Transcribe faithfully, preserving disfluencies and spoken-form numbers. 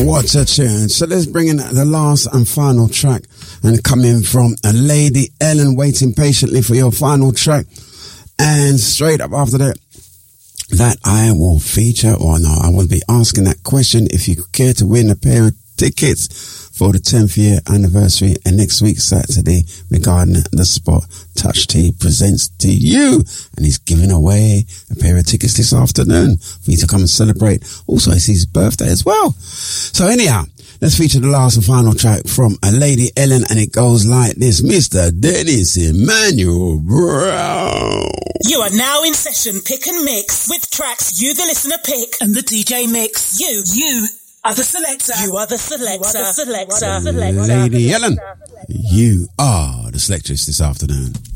What a tune. So let's bring in the last and final track, and coming from a Lady Ellen, waiting patiently for your final track. And straight up after that, that I will feature, or no, I will be asking that question if you care to win a pair of tickets for the tenth year anniversary, and next week Saturday regarding the spot Touch T presents to you, and he's giving away a pair of tickets this afternoon for you to come and celebrate. Also, it's his birthday as well. So anyhow, let's feature the last and final track from a Lady Ellen, and it goes like this. Mister Dennis Emmanuel Brown. You are now in session, pick and mix, with tracks you the listener pick and the D J mix. You, you are the selector. You are the selector. You are the selector. Lady Ellen, you are the selectress this afternoon.